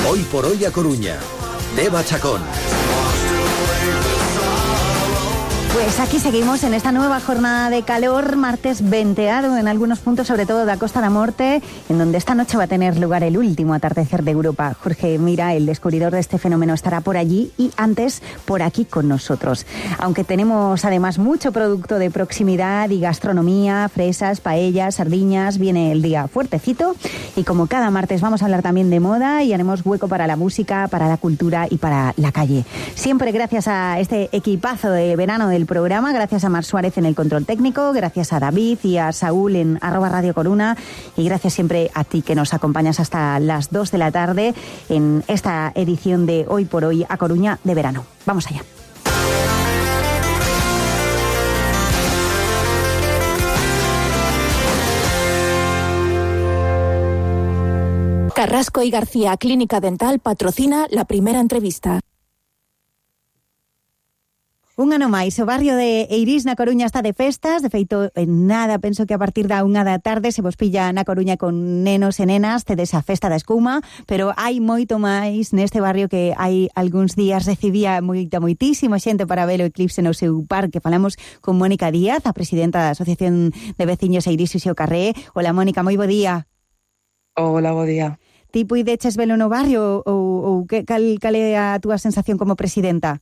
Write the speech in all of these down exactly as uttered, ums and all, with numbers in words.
Hoy por hoy a Coruña. Deva Chacón. Pues aquí seguimos en esta nueva jornada de calor, martes venteado en algunos puntos, sobre todo de la Costa da Morte, en donde esta noche va a tener lugar el último atardecer de Europa. Jorge Mira, el descubridor de este fenómeno, estará por allí y antes por aquí con nosotros. Aunque tenemos además mucho producto de proximidad y gastronomía, fresas, paellas, sardiñas, viene el día fuertecito y como cada martes vamos a hablar también de moda y haremos hueco para la música, para la cultura y para la calle. Siempre gracias a este equipazo de verano del programa, gracias a Mar Suárez en el control técnico, gracias a David y a Saúl en arroba Radio Coruna y gracias siempre a ti que nos acompañas hasta las dos de la tarde en esta edición de Hoy por Hoy a Coruña de verano. Vamos allá. Carrasco y García Clínica Dental patrocina la primera entrevista. Un ano máis, o barrio de Eirís na Coruña está de festas, de feito en nada, penso que a partir da unha da tarde se vos pilla na Coruña con nenos e nenas, tedes a festa da escuma, pero hai moito máis neste barrio que hai algúns días recibía moita, moitísima xente para ver o eclipse no seu parque. Falamos con Mónica Díaz, a presidenta da Asociación de Veciños Eirís e Xeo Carré. Hola Mónica, moi bo día. Hola, bo día. Ti puideches velo no barrio ou, ou que, cal, cal é a túa sensación como presidenta?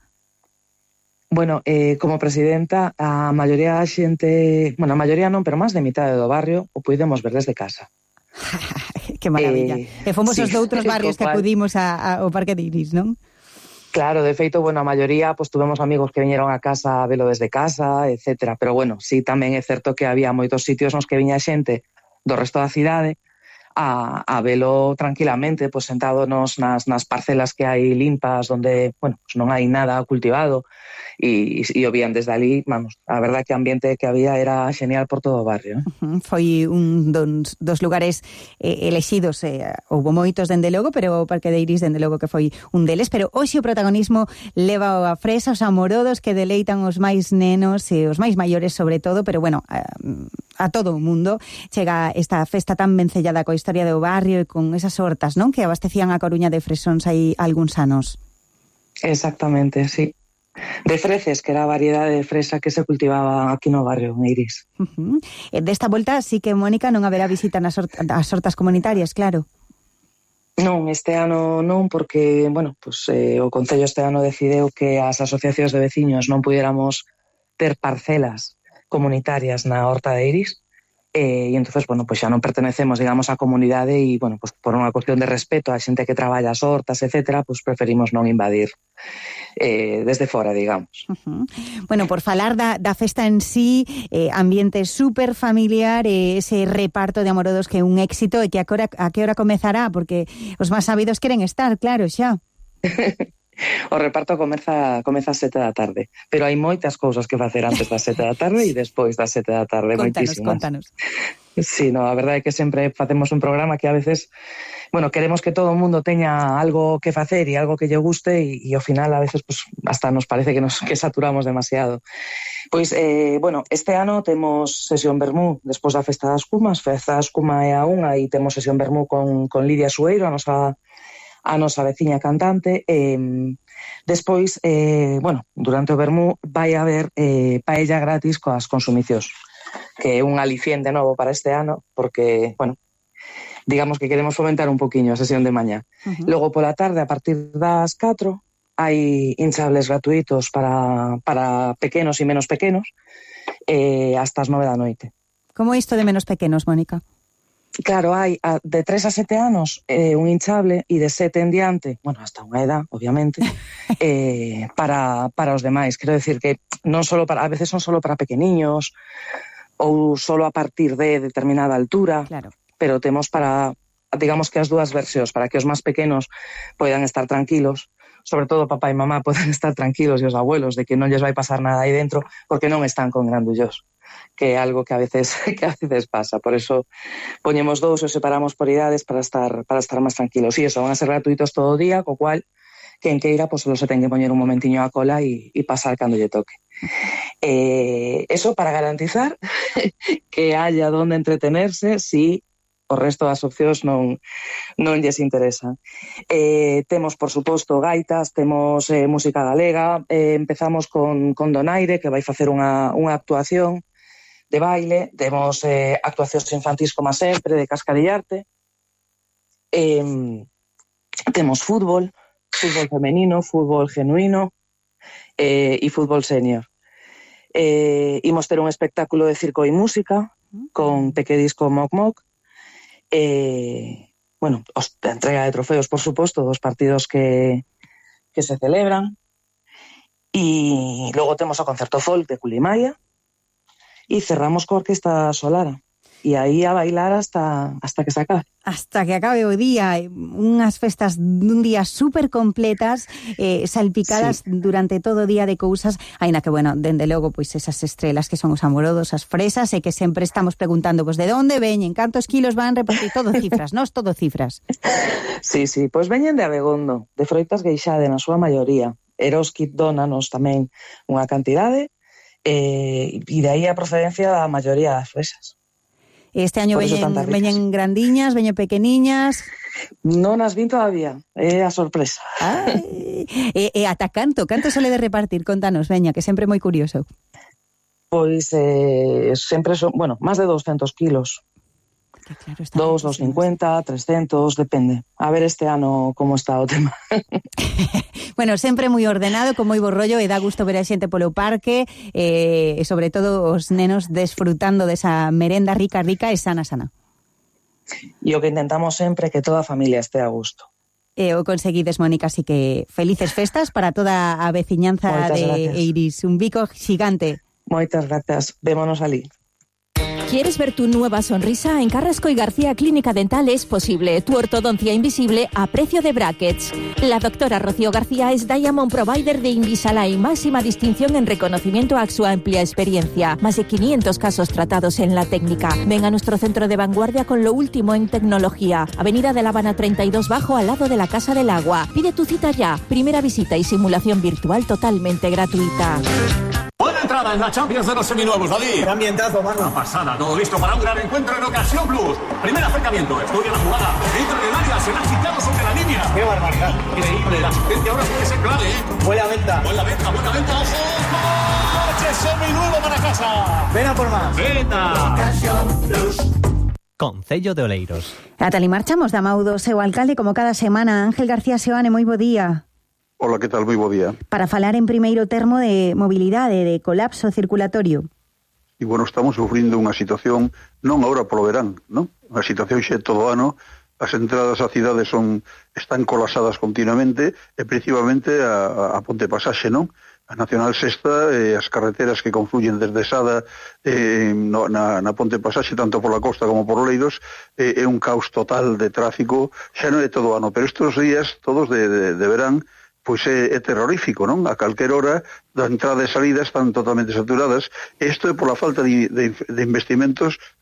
Bueno, eh, como presidenta, a maioría da xente, bueno, a maioría non, pero máis de mitade do barrio o puidemos ver desde casa. Que maravilla. Eh, e fomos sí, os doutros barrios que acudimos a, a, ao Parque de Eirís, non? Claro, de feito, bueno, a maioría, pues tuvemos amigos que viñeron a casa a velo desde casa, etcétera. Pero bueno, sí, tamén é certo que había moitos sitios nos que viña xente do resto da cidade a, a velo tranquilamente, pues sentado nos, nas, nas parcelas que hai limpas, donde, bueno, pues non hai nada cultivado, e, e o vían desde ali, vamos, a verdad que o ambiente que había era genial por todo o barrio. ¿eh? Uh-huh. Foi un dos, dos lugares eh, elexidos, eh, houbo moitos dende logo, pero o Parque de Eirís dende logo que foi un deles, pero hoxe o protagonismo leva a fresa, os amorodos que deleitan os máis nenos e os máis maiores sobre todo, pero bueno, a, a todo o mundo chega esta festa tan vencellada coa historia do barrio e con esas hortas, non? Que abastecían a Coruña de fresóns hai algúns anos. Exactamente, sí. De freces, que era a variedade de fresa que se cultivaba aquí no barrio, en Eirís. Uh-huh. Desta volta sí que, Mónica, non haberá visita nas hort- as hortas comunitarias, claro. Non, este ano non, porque, bueno, pues, eh, o Concello este ano decideu que as asociacións de veciños non pudiéramos ter parcelas comunitarias na horta de Eirís, eh, e entonces, bueno, pues xa non pertenecemos, digamos, á comunidade e, bueno, pues por unha cuestión de respeto á xente que traballa as hortas, etcétera, pues preferimos non invadir eh, desde fora, digamos. Uh-huh. Bueno, por falar da, da festa en sí, eh, ambiente super familiar, eh, ese reparto de amorodos que é un éxito, e que a, cora, a que hora comezará, porque os máis sabidos queren estar, claro, xa. O reparto comeza, comeza ás sete da tarde, pero hai moitas cousas que facer antes das sete da tarde e despois das sete da tarde, contanos, moitísimas. Contanos, Sí, no, a verdade é que sempre facemos un programa que a veces, bueno, queremos que todo o mundo teña algo que facer e algo que lle guste e, e ao final a veces pues, hasta nos parece que nos que saturamos demasiado. Pois, eh, bueno, este ano temos sesión vermú despois da Festa das Cumas, Festa das Cuma é a unha e temos sesión vermú con, con Lidia Sueiro, a nosa a nosa veciña cantante. Eh, despois, eh, bueno, durante o vermú vai haber eh, paella gratis coas consumicións, que é un aliciente novo para este ano, porque, bueno, digamos que queremos fomentar un poquinho a sesión de mañá. Uh-huh. Logo, pola tarde, a partir das catro, hai hinchables gratuitos para, para pequenos e menos pequenos, eh, hasta as nove da noite. Como isto de menos pequenos, Mónica? Claro, hai a, de tres a sete anos eh, un hinchable e de sete en diante, bueno, hasta unha edad, obviamente, eh, para, para os demais. Quero decir que non solo para, a veces son solo para pequeniños ou solo a partir de determinada altura, claro. Pero temos para, digamos que as dúas versións, para que os máis pequenos poidan estar tranquilos, sobre todo papá e mamá poden estar tranquilos e os abuelos de que non lles vai pasar nada aí dentro porque non están con grandullos, que é algo que a veces que a veces pasa. Por eso poñemos dous e separamos por idades para estar para estar máis tranquilos. E iso, van a ser gratuitos todo o día, co cual quen queira, pues, solo se ten que poñer un momentiño a cola e, e pasar cando lle toque. Eh, eso para garantizar que haya donde entretenerse si o resto das opcións non, non lles interesa. Eh, temos, por suposto, gaitas, temos eh, música galega, eh, empezamos con, con Donaire, que vai facer unha, unha actuación de baile, temos eh, actuacións infantís como sempre, de cascarillarte, eh, temos fútbol, fútbol femenino, fútbol genuino eh, e fútbol senior. Eh, imos ter un espectáculo de circo e música con Pequedisco Moc Moc, eh, bueno, os, a entrega de trofeos, por suposto, dos partidos que, que se celebran, e logo temos o concerto folk de Culimaya e cerramos coa Orquesta Solara. E aí a bailar hasta, hasta que se acabe. Hasta que acabe o día, unhas festas dun día super completas, eh, salpicadas sí. durante todo o día de cousas, aínda que, bueno, dende logo, pois esas estrelas que son os amorodos, as fresas, e que sempre estamos preguntando, pois, de onde veñen, cantos kilos van repartir, todo cifras, nos todo cifras. Sí, sí, pois veñen de Abegondo, de Froitas Gueixade, na súa maioría. Eroski donanos tamén unha cantidade, eh, e de aí a procedencia da maioría das fresas. Este año veñen, veñen grandiñas, veñen pequeniñas. Non as vin todavía, é a sorpresa. Ai, e, e ata canto, canto sole de repartir? Contanos, veña, que sempre é moi curioso. Pois eh, sempre son, bueno, máis de doscientos kilos. Claro, dos, dos cincuenta, trescentos, depende. A ver este ano como está o tema. Bueno, sempre moi ordenado, con moi bo rollo, e dá gusto ver a xente polo parque, eh, e sobre todo os nenos desfrutando desa merenda rica, rica e sana, sana. E o que intentamos sempre é que toda a familia este a gusto. E o conseguides, Mónica, así que felices festas para toda a veciñanza Moitas de gracias. Eiris. Un bico xigante. Moitas gracias. Vémonos alí. ¿Quieres ver tu nueva sonrisa? En Carrasco y García Clínica Dental es posible. Tu ortodoncia invisible a precio de brackets. La doctora Rocío García es Diamond Provider de Invisalign, máxima distinción en reconocimiento a su amplia experiencia. Más de quinientos casos tratados en la técnica. Ven a nuestro centro de vanguardia con lo último en tecnología. Avenida de La Habana treinta y dos Bajo, al lado de la Casa del Agua. Pide tu cita ya. Primera visita y simulación virtual totalmente gratuita. Buena entrada en la Champions de los seminuevos, David. Qué ambientazo, mano. Una pasada, todo listo para un gran encuentro en Ocasión Plus. Primer acercamiento, estudia la jugada. Entra en el área, se la ha quitado sobre la línea. Qué barbaridad. Increíble, la asistencia ahora puede ser clave, ¿eh? Buena venta. Buena venta, buena venta. ¡Ojo! ¡Coche seminuevo para casa! Ven a por más. ¡Venta! Ocasión Plus. Concello de Oleiros. Ata ali marchamos da Mau do seu alcalde, como cada semana. Ángel García Seoane, moi bo día. Hola, que tal? Moi bo día. Para falar en primeiro termo de mobilidade, de colapso circulatorio. E, bueno, estamos sufrindo unha situación, non agora polo verán, non? Unha situación xe todo o ano, as entradas á cidade son, están colapsadas continuamente, e principalmente a, a Ponte Pasaxe, non? A Nacional Sexta e as carreteras que confluyen desde Sada eh, no, na, na Ponte Pasaxe, tanto pola costa como por Oleiros, eh, é un caos total de tráfico, xa non é todo o ano, pero estes días, todos de, de, de verán, pois é, é terrorífico, non? A calquer hora da entrada e salida están totalmente saturadas. Isto é pola falta de, de, de investimentos